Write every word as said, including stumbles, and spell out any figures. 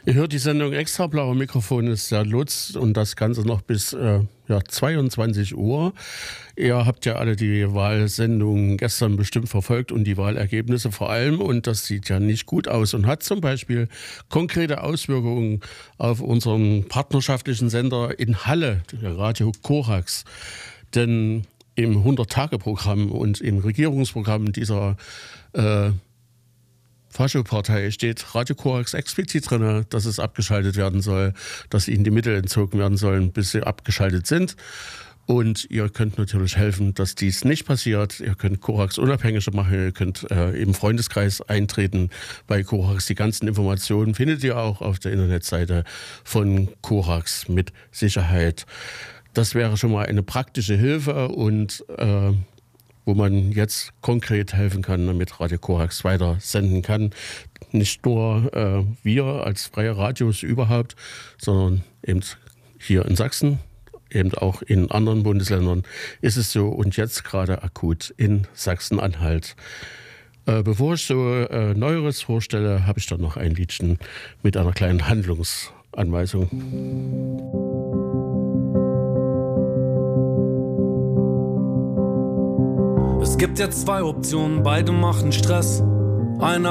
Ihr hört die Sendung Extra Blauer Mikrofon ist der Lutz und das Ganze noch bis äh, ja, zweiundzwanzig Uhr. Ihr habt ja alle die Wahlsendungen gestern bestimmt verfolgt und die Wahlergebnisse vor allem. Und das sieht ja nicht gut aus und hat zum Beispiel konkrete Auswirkungen auf unseren partnerschaftlichen Sender in Halle, der Radio Korax. Denn im hundert-Tage-Programm und im Regierungsprogramm dieser äh, Faschopartei steht Radio Korax explizit drin, dass es abgeschaltet werden soll, dass ihnen die Mittel entzogen werden sollen, bis sie abgeschaltet sind. Und ihr könnt natürlich helfen, dass dies nicht passiert. Ihr könnt Korax unabhängiger machen, ihr könnt äh, im Freundeskreis eintreten bei Korax. Die ganzen Informationen findet ihr auch auf der Internetseite von Korax mit Sicherheit. Das wäre schon mal eine praktische Hilfe und äh, wo man jetzt konkret helfen kann, damit Radio Korax weiter senden kann. Nicht nur äh, wir als freie Radios überhaupt, sondern eben hier in Sachsen, eben auch in anderen Bundesländern ist es so und jetzt gerade akut in Sachsen-Anhalt. Äh, bevor ich so äh, Neueres vorstelle, habe ich dann noch ein Liedchen mit einer kleinen Handlungsanweisung. Es gibt jetzt zwei Optionen, beide machen Stress. Eine